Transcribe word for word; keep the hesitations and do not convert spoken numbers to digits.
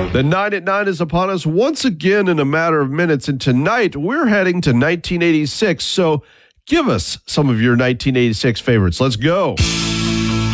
The nine at nine is upon us once again in a matter of minutes, and tonight we're heading to nineteen eighty-six, so give us some of your nineteen eighty-six favorites. Let's go.